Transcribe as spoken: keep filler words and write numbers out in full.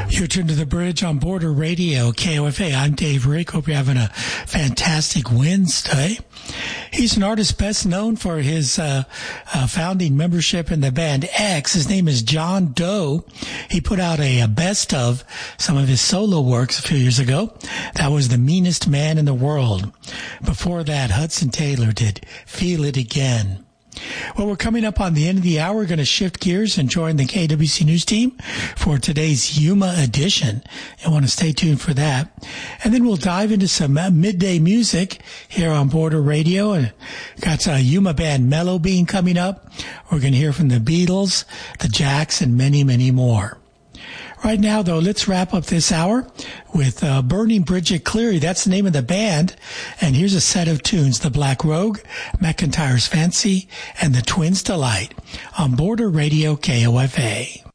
You're tuned to the bridge on Border Radio, K O F A. I'm Dave Rick. Hope you're having a fantastic Wednesday. He's an artist best known for his uh, uh, founding membership in the band X. His name is John Doe. He put out a, a best of some of his solo works a few years ago. That was The Meanest Man in the World. Before that, Hudson Taylor did Feel It Again. Well, we're coming up on the end of the hour. We're going to shift gears and join the K W C News team for today's Yuma edition. I want to stay tuned for that. And then we'll dive into some midday music here on Border Radio. And got a Yuma band Mellow Bean coming up. We're going to hear from the Beatles, the Jacks, and many, many more. Right now, though, let's wrap up this hour with uh, Burning Bridget Cleary. That's the name of the band. And here's a set of tunes, The Black Rogue, McIntyre's Fancy, and The Twins' Delight on Border Radio K O F A.